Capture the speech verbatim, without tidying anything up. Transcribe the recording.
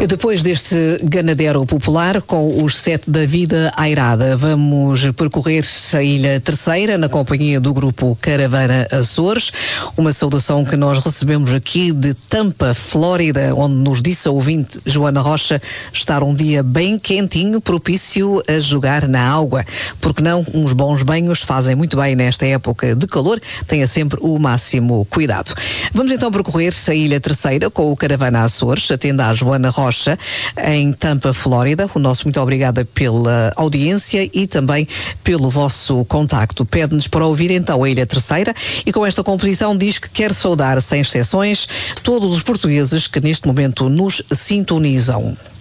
Depois deste ganadero popular com os sete da vida airada, vamos percorrer a Ilha Terceira na companhia do grupo Caravana Açores. Uma saudação que nós recebemos aqui de Tampa, Flórida, onde nos disse a ouvinte Joana Rocha estar um dia bem quentinho, propício a jogar na água. Porque não, uns bons banhos fazem muito bem nesta época de calor. Tenha sempre o máximo cuidado. Vamos então percorrer a Ilha Terceira com o Caravana Açores. Atenda a Joana Rocha em Tampa, Flórida. O nosso muito obrigada pela audiência e também pelo vosso contacto. Pede-nos para ouvir então a Ilha Terceira e com esta composição diz que quer saudar sem exceções todos os portugueses que neste momento nos sintonizam.